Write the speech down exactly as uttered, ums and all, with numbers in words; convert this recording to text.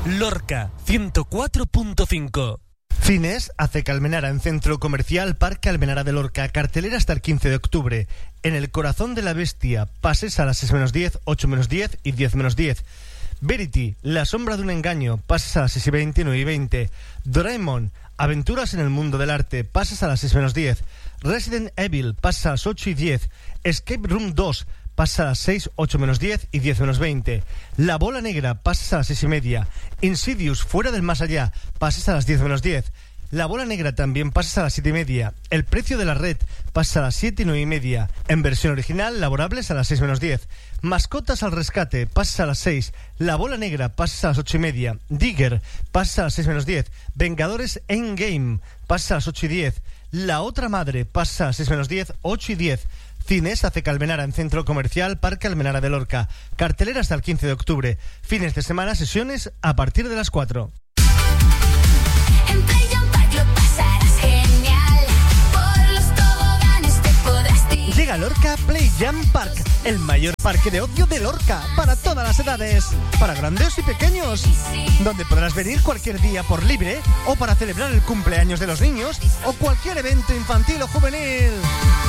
Lorca ciento cuatro punto cinco. Cines Aceca Almenara en Centro Comercial Parque Almenara de Lorca. Cartelera hasta el quince de octubre. En el corazón de la bestia. Pases a las seis menos diez, ocho menos diez y diez menos diez. Verity, La sombra de un engaño. Pases a las seis y veinte, nueve y veinte. Doraemon, Aventuras en el mundo del arte. Pases a las seis menos diez. Resident Evil. Pases a las ocho y diez. Escape Room dos. Pasa a las seis, ocho menos diez y diez menos veinte. La bola negra, pasas a las seis y media. Insidious, fuera del más allá, pasas a las diez menos diez. La bola negra también pasas a las siete y media. El precio de la red, pasa a las siete y nueve y media. En versión original, laborables a las seis menos diez. Mascotas al rescate, pasas a las seis. La bola negra, pasas a las ocho y media. Digger, pasas a las seis menos diez. Vengadores Endgame, pasas a las ocho y diez. La otra madre, pasa a las seis menos diez, ocho y diez. Cines Aceca Almenara en Centro Comercial Parque Almenara de Lorca. Cartelera hasta el quince de octubre. Fines de semana, sesiones a partir de las cuatro. En Playground Park lo pasarás genial. Por los toboganes te podrás tirar. Llega a Lorca Play Jam Park, el mayor parque de ocio de Lorca, para todas las edades, para grandes y pequeños, donde podrás venir cualquier día por libre o para celebrar el cumpleaños de los niños o cualquier evento infantil o juvenil.